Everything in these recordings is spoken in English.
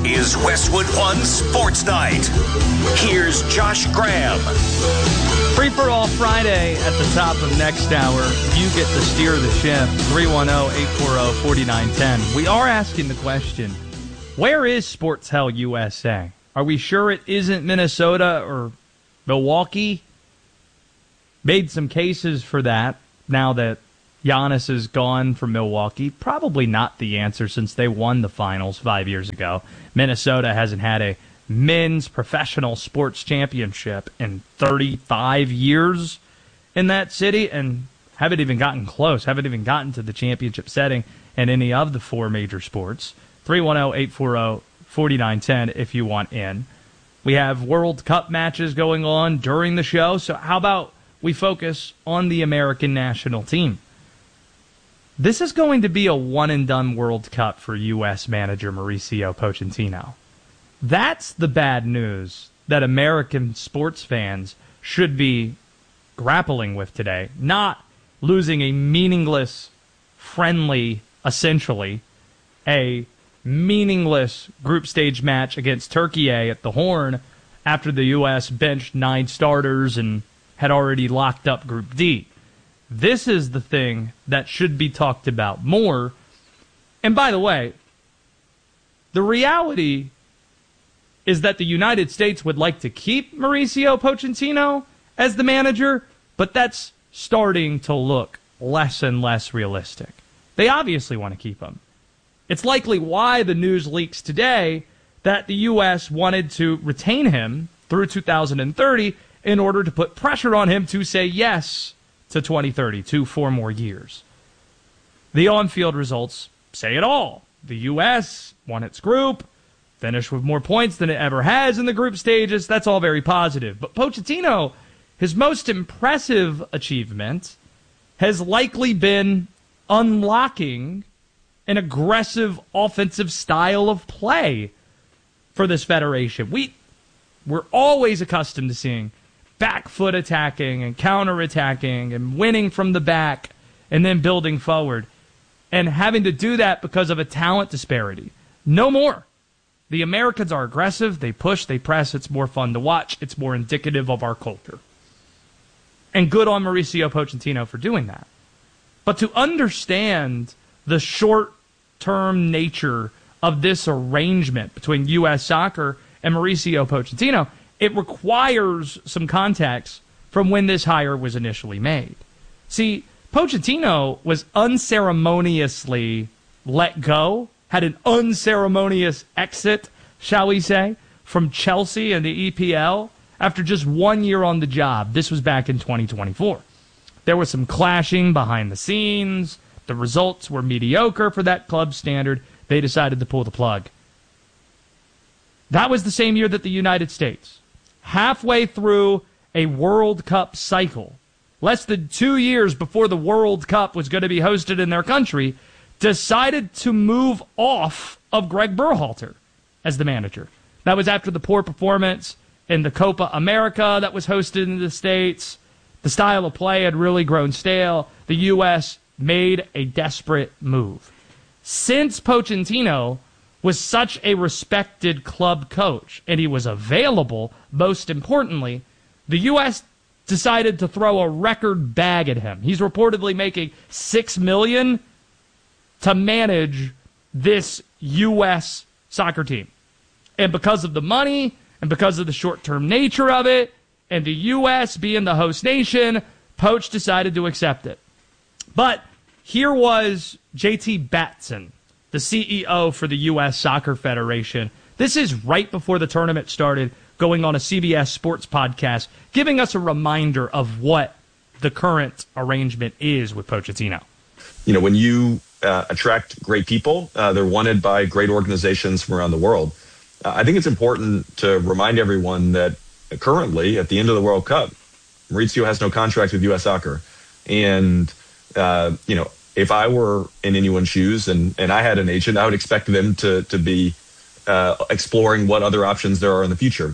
is Westwood One Sports Night. Here's Josh Graham. Free for all Friday at the top of next hour. You get to steer the ship. 310-840-4910. We are asking the question, where is Sports Hell USA? Are we sure it isn't Minnesota or Milwaukee? Made some cases for that now that Giannis is gone from Milwaukee. Probably not the answer since they won the finals 5 years ago. Minnesota hasn't had a men's professional sports championship in 35 years in that city and haven't even gotten close, haven't even gotten to the championship setting in any of the four major sports. 310-840-4910 if you want in. We have World Cup matches going on during the show, so how about we focus on the American national team? This is going to be a one-and-done World Cup for U.S. manager Mauricio Pochettino. That's the bad news that American sports fans should be grappling with today. Not losing a meaningless, friendly, essentially, a meaningless group stage match against Turkey at the Horn after the U.S. benched 9 starters and had already locked up Group D. This is the thing that should be talked about more. And by the way, the reality is that the United States would like to keep Mauricio Pochettino as the manager, but that's starting to look less and less realistic. They obviously want to keep him. It's likely why the news leaks today that the U.S. wanted to retain him through 2030 in order to put pressure on him to say yes to 2030, 4 more years. The on-field results say it all. The U.S. won its group, finished with more points than it ever has in the group stages. That's all very positive. But Pochettino, his most impressive achievement has likely been unlocking an aggressive offensive style of play for this federation. We're always accustomed to seeing back foot attacking and counter-attacking and winning from the back and then building forward and having to do that because of a talent disparity. No more. The Americans are aggressive. They push, they press. It's more fun to watch. It's more indicative of our culture. And good on Mauricio Pochettino for doing that. But to understand the short-term nature of this arrangement between U.S. Soccer and Mauricio Pochettino, it requires some context from when this hire was initially made. See, Pochettino was unceremoniously let go, had an unceremonious exit, shall we say, from Chelsea and the EPL after just 1 year on the job. This was back in 2024. There was some clashing behind the scenes. The results were mediocre for that club standard. They decided to pull the plug. That was the same year that the United States, halfway through a World Cup cycle, less than 2 years before the World Cup was going to be hosted in their country, decided to move off of Greg Berhalter as the manager. That was after the poor performance in the Copa America that was hosted in the States. The style of play had really grown stale. The U.S. made a desperate move. Since Pochettino was such a respected club coach, and he was available, most importantly, the U.S. decided to throw a record bag at him. He's reportedly making $6 million to manage this U.S. soccer team. And because of the money, and because of the short-term nature of it, and the U.S. being the host nation, Poch decided to accept it. But here was J.T. Batson, the CEO for the U.S. Soccer Federation. This is right before the tournament started, going on a CBS Sports podcast, giving us a reminder of what the current arrangement is with Pochettino. You know, when you attract great people, they're wanted by great organizations from around the world. I think it's important to remind everyone that currently, at the end of the World Cup, Mauricio has no contract with U.S. Soccer. And, if I were in anyone's shoes and I had an agent, I would expect them to be exploring what other options there are in the future.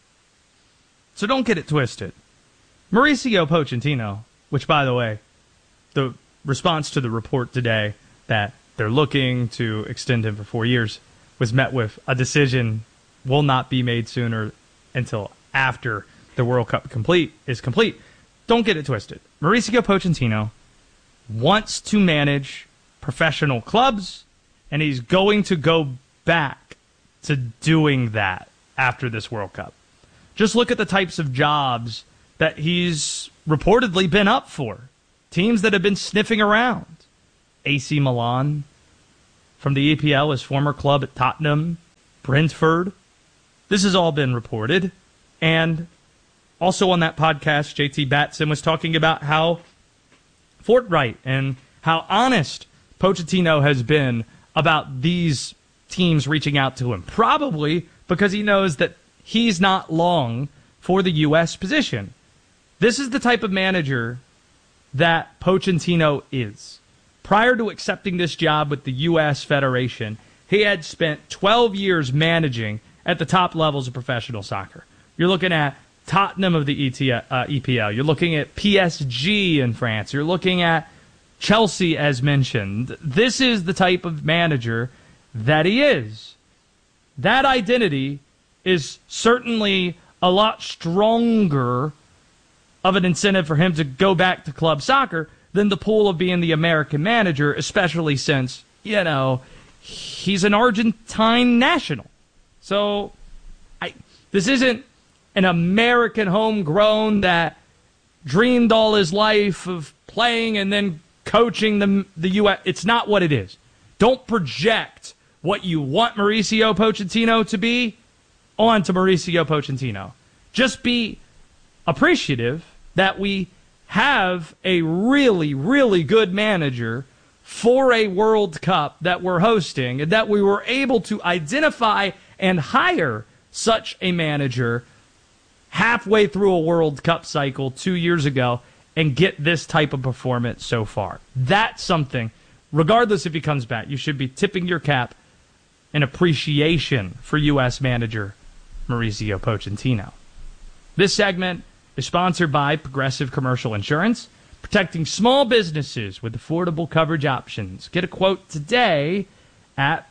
So don't get it twisted. Mauricio Pochettino, which, by the way, the response to the report today that they're looking to extend him for 4 years was met with a decision will not be made sooner until after the World Cup is complete. Don't get it twisted. Mauricio Pochettino wants to manage professional clubs, and he's going to go back to doing that after this World Cup. Just look at the types of jobs that he's reportedly been up for. Teams that have been sniffing around. AC Milan, from the EPL, his former club at Tottenham, Brentford. This has all been reported. And also on that podcast, JT Batson was talking about how forthright and how honest Pochettino has been about these teams reaching out to him. Probably because he knows that he's not long for the U.S. position. This is the type of manager that Pochettino is. Prior to accepting this job with the U.S. Federation, he had spent 12 years managing at the top levels of professional soccer. You're looking at Tottenham of the EPL. You're looking at PSG in France. You're looking at Chelsea, as mentioned. This is the type of manager that he is. That identity is certainly a lot stronger of an incentive for him to go back to club soccer than the pull of being the American manager, especially since, he's an Argentine national. So this isn't an American homegrown that dreamed all his life of playing and then coaching the U.S. It's not what it is. Don't project what you want Mauricio Pochettino to be onto Mauricio Pochettino. Just be appreciative that we have a really, really good manager for a World Cup that we're hosting, and that we were able to identify and hire such a manager halfway through a World Cup cycle 2 years ago and get this type of performance so far. That's something, regardless if he comes back, you should be tipping your cap in appreciation for U.S. manager Mauricio Pochettino. This segment is sponsored by Progressive Commercial Insurance, protecting small businesses with affordable coverage options. Get a quote today at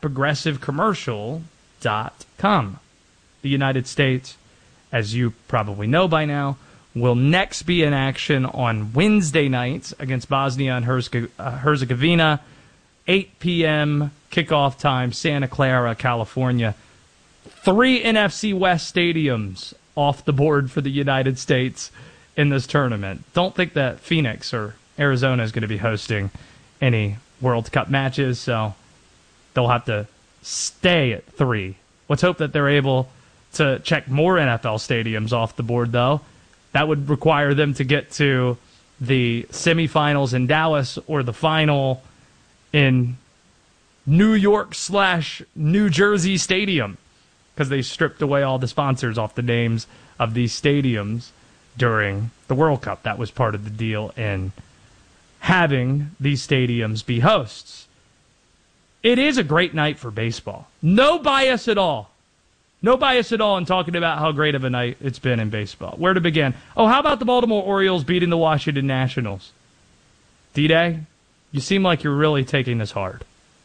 progressivecommercial.com. The United States, as you probably know by now, will next be in action on Wednesday nights against Bosnia and Herzegovina, 8 p.m. kickoff time, Santa Clara, California. 3 NFC West stadiums off the board for the United States in this tournament. Don't think that Phoenix or Arizona is going to be hosting any World Cup matches, so they'll have to stay at 3. Let's hope that they're able to check more NFL stadiums off the board, though. That would require them to get to the semifinals in Dallas or the final in New York/New Jersey Stadium, because they stripped away all the sponsors off the names of these stadiums during the World Cup. That was part of the deal in having these stadiums be hosts. It is a great night for baseball. No bias at all. No bias at all in talking about how great of a night it's been in baseball. Where to begin? Oh, how about the Baltimore Orioles beating the Washington Nationals? D-Day, you seem like you're really taking this hard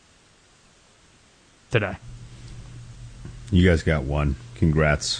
today. You guys got one. Congrats.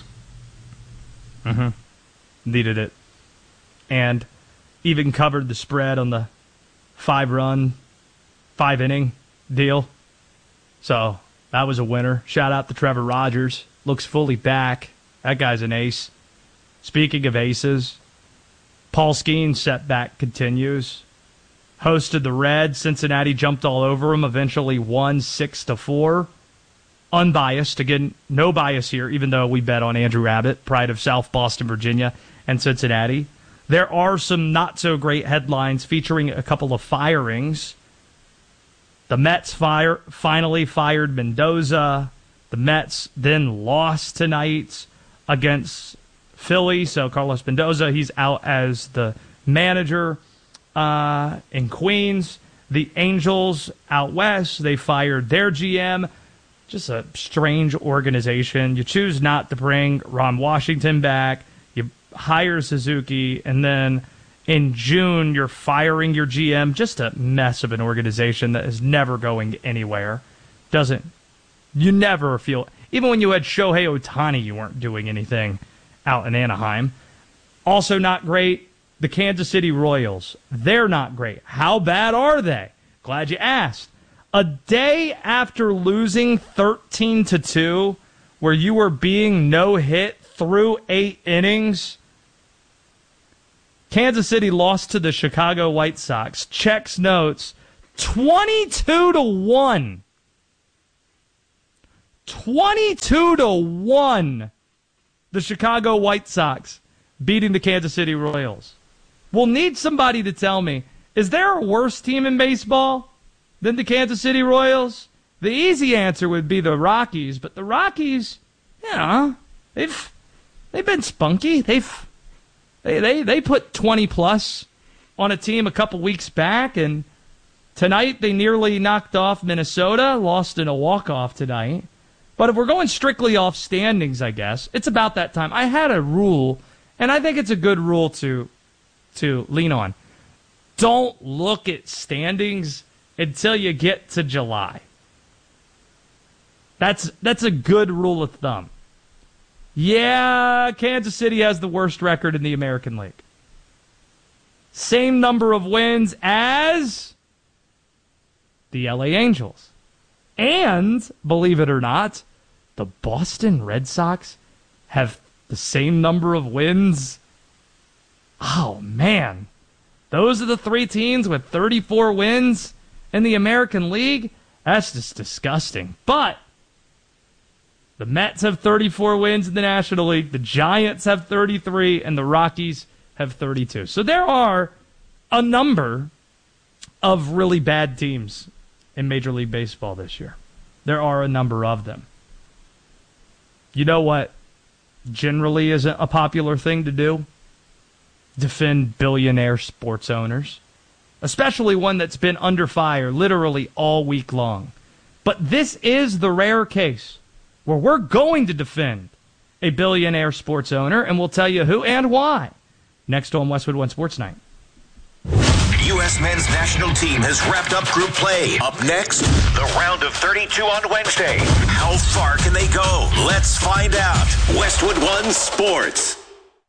Needed it. And even covered the spread on the 5-run, 5-inning deal. So that was a winner. Shout out to Trevor Rogers. Looks fully back. That guy's an ace. Speaking of aces, Paul Skeens' setback continues. Hosted the Reds. Cincinnati jumped all over him. Eventually won 6-4. Unbiased. Again, no bias here, even though we bet on Andrew Abbott, pride of South Boston, Virginia, and Cincinnati. There are some not-so-great headlines featuring a couple of firings. The Mets finally fired Mendoza. The Mets then lost tonight against Philly. So Carlos Mendoza, he's out as the manager in Queens. The Angels out west, they fired their GM. Just a strange organization. You choose not to bring Ron Washington back. You hire Suzuki, and then in June, you're firing your GM. Just a mess of an organization that is never going anywhere. Doesn't You never feel, even when you had Shohei Ohtani, you weren't doing anything out in Anaheim. Also not great, the Kansas City Royals. They're not great. How bad are they? Glad you asked. A day after losing 13-2, where you were being no-hit through 8 innings, Kansas City lost to the Chicago White Sox. Checks notes, 22-1. 22-1. The Chicago White Sox beating the Kansas City Royals. We'll need somebody to tell me, is there a worse team in baseball than the Kansas City Royals? The easy answer would be the Rockies, but the Rockies, they've been spunky. They put 20 plus on a team a couple weeks back, and tonight they nearly knocked off Minnesota, lost in a walk-off tonight. But if we're going strictly off standings, I guess, it's about that time. I had a rule, and I think it's a good rule to lean on. Don't look at standings until you get to July. That's a good rule of thumb. Yeah, Kansas City has the worst record in the American League. Same number of wins as the LA Angels. And, believe it or not, the Boston Red Sox have the same number of wins. Oh, man. Those are the 3 teams with 34 wins in the American League. That's just disgusting. But the Mets have 34 wins in the National League. The Giants have 33, and the Rockies have 32. So there are a number of really bad teams in Major League Baseball this year. There are a number of them. You know what generally isn't a popular thing to do? Defend billionaire sports owners. Especially one that's been under fire literally all week long. But this is the rare case where we're going to defend a billionaire sports owner, and we'll tell you who and why next on Westwood One Sports Night. U.S. men's national team has wrapped up group play. Up next, the round of 32 on Wednesday. How far can they go? Let's find out. Westwood One Sports.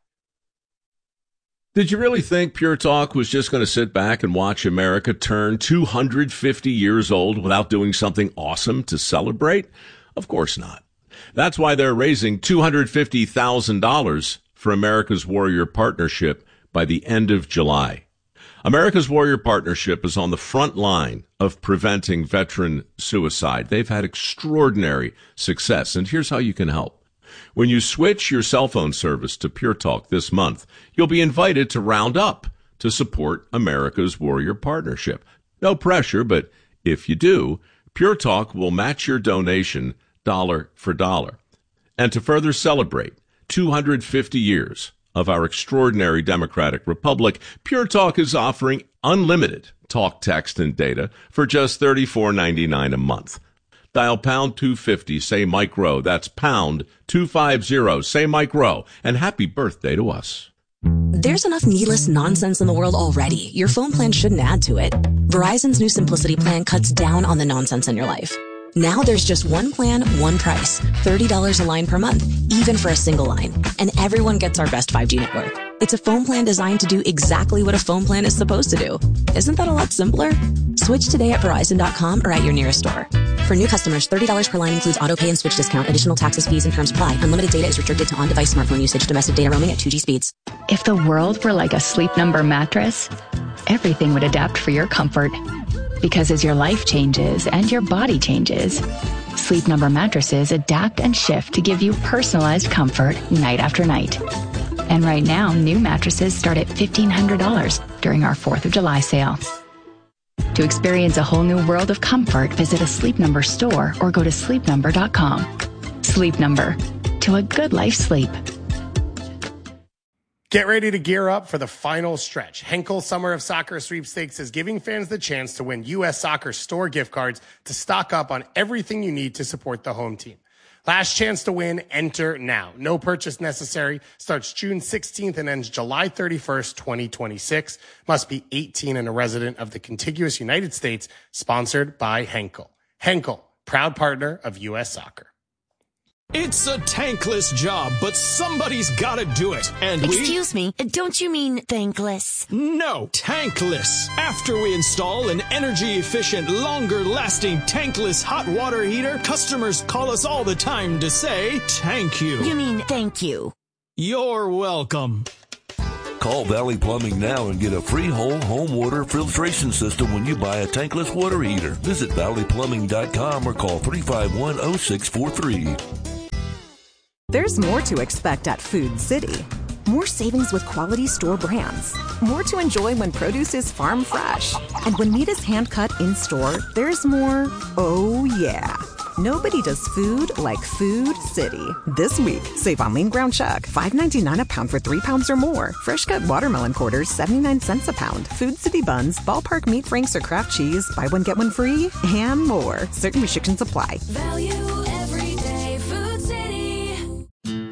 Did you really think Pure Talk was just going to sit back and watch America turn 250 years old without doing something awesome to celebrate? Of course not. That's why they're raising $250,000 for America's Warrior Partnership by the end of July. America's Warrior Partnership is on the front line of preventing veteran suicide. They've had extraordinary success, and here's how you can help. When you switch your cell phone service to Pure Talk this month, you'll be invited to round up to support America's Warrior Partnership. No pressure, but if you do, Pure Talk will match your donation dollar for dollar. And to further celebrate 250 years of our extraordinary democratic republic, Pure Talk is offering unlimited talk, text, and data for just $34.99 a month. Dial pound 250, say Mike Rowe. That's pound 250, say Mike Rowe. And happy birthday to us. There's enough needless nonsense in the world already. Your phone plan shouldn't add to it. Verizon's new Simplicity plan cuts down on the nonsense in your life. Now there's just one plan, one price. $30 a line per month, even for a single line. And everyone gets our best 5G network. It's a phone plan designed to do exactly what a phone plan is supposed to do. Isn't that a lot simpler? Switch today at Verizon.com or at your nearest store. For new customers, $30 per line includes auto pay and switch discount. Additional taxes, fees, and terms apply. Unlimited data is restricted to on-device smartphone usage. Domestic data roaming at 2G speeds. If the world were like a Sleep Number mattress, everything would adapt for your comfort. Because as your life changes and your body changes, Sleep Number mattresses adapt and shift to give you personalized comfort night after night. And right now, new mattresses start at $1,500 during our 4th of July sale. To experience a whole new world of comfort, visit a Sleep Number store or go to sleepnumber.com. Sleep Number. To a good life sleep. Get ready to gear up for the final stretch. Henkel Summer of Soccer Sweepstakes is giving fans the chance to win U.S. Soccer store gift cards to stock up on everything you need to support the home team. Last chance to win, enter now. No purchase necessary. Starts June 16th and ends July 31st, 2026. Must be 18 and a resident of the contiguous United States. Sponsored by Henkel. Henkel, proud partner of U.S. Soccer. It's a tankless job, but somebody's gotta do it. And Excuse me, don't you mean thankless? No, tankless. After we install an energy-efficient, longer-lasting tankless hot water heater, customers call us all the time to say, thank you. You mean thank you. You're welcome. Call Valley Plumbing now and get a free whole home water filtration system when you buy a tankless water heater. Visit valleyplumbing.com or call 351-0643. There's more to expect at Food City. More savings with quality store brands. More to enjoy when produce is farm fresh. And when meat is hand-cut in-store, there's more, oh yeah. Nobody does food like Food City. This week, save on lean ground chuck, $5.99 a pound for 3 pounds or more. Fresh cut watermelon quarters, 79 cents a pound. Food City buns, ballpark meat franks or craft cheese, buy one, get one free, and more. Certain restrictions apply. Value every day, Food City.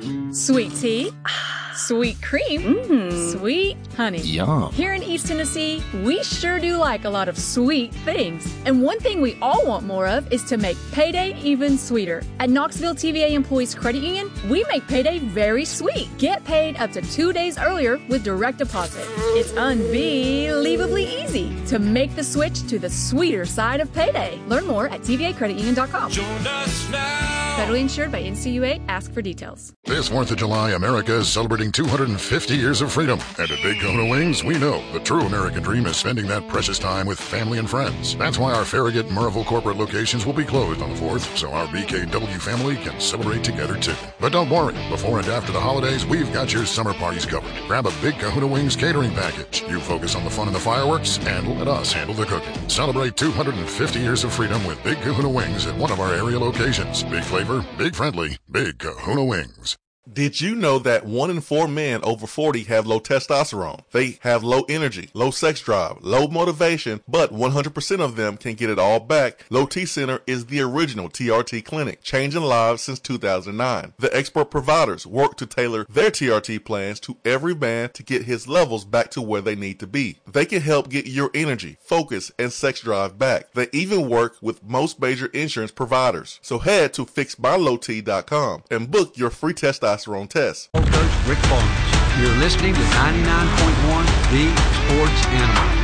Sweet tea. Sweet cream, sweet honey. Yum. Here in East Tennessee, we sure do like a lot of sweet things. And one thing we all want more of is to make payday even sweeter. At Knoxville TVA Employees Credit Union, we make payday very sweet. Get paid up to 2 days earlier with direct deposit. It's unbelievably easy to make the switch to the sweeter side of payday. Learn more at tvacreditunion.com. Join us now. Federally insured by NCUA. Ask for details. This 4th of July, America is celebrating 250 years of freedom. And at Big Kahuna Wings, we know the true American dream is spending that precious time with family and friends. That's why our Farragut and Murrayville corporate locations will be closed on the 4th, so our BKW family can celebrate together too. But don't worry, before and after the holidays, we've got your summer parties covered. Grab a Big Kahuna Wings catering package. You focus on the fun and the fireworks, and let us handle the cooking. Celebrate 250 years of freedom with Big Kahuna Wings at one of our area locations. Big flavor, big friendly, Big Kahuna Wings. Did you know that 1 in 4 men over 40 have low testosterone? They have low energy, low sex drive, low motivation, but 100% of them can get it all back. Low T Center is the original TRT clinic, changing lives since 2009. The expert providers work to tailor their TRT plans to every man to get his levels back to where they need to be. They can help get your energy, focus, and sex drive back. They even work with most major insurance providers. So head to fixmylowt.com and book your free testosterone test. Coach Rick Barnes. You're listening to 99.1 The Sports Animal.